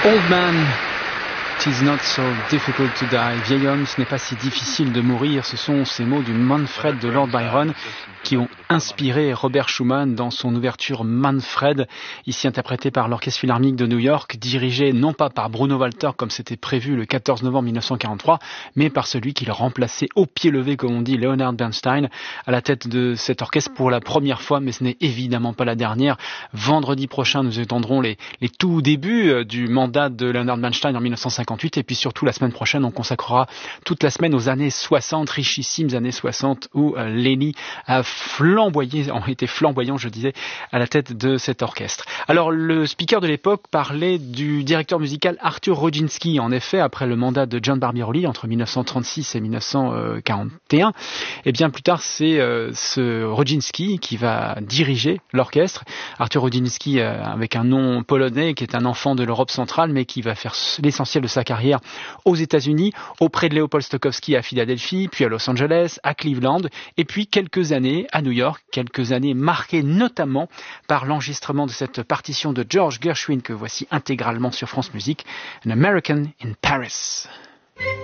Old Man, it is not so difficult to die. Vieil homme, ce n'est pas si difficile de mourir. Ce sont ces mots du Manfred de Lord Byron qui ont inspiré Robert Schumann dans son ouverture Manfred, ici interprétée par l'Orchestre Philharmonique de New York, dirigé non pas par Bruno Walter comme c'était prévu le 14 novembre 1943, mais par celui qui le remplaçait au pied levé, comme on dit, Leonard Bernstein, à la tête de cet orchestre pour la première fois, mais ce n'est évidemment pas la dernière. Vendredi prochain, nous entendrons les tout débuts du mandat de Leonard Bernstein en 1958, et puis surtout la semaine prochaine, on consacrera toute la semaine aux années 60, richissimes années 60, où Lenny a été flamboyant, je disais, à la tête de cet orchestre. Alors, le speaker de l'époque parlait du directeur musical Arthur Rodzinski. En effet, après le mandat de John Barbirolli entre 1936 et 1941, et bien plus tard, c'est ce Rodzinski qui va diriger l'orchestre. Arthur Rodzinski, avec un nom polonais, qui est un enfant de l'Europe centrale, mais qui va faire l'essentiel de sa carrière aux États-Unis, auprès de Léopold Stokowski à Philadelphie, puis à Los Angeles, à Cleveland, et puis quelques années à New York, quelques années marquées notamment par l'enregistrement de cette partition de George Gershwin que voici intégralement sur France Musique, An American in Paris.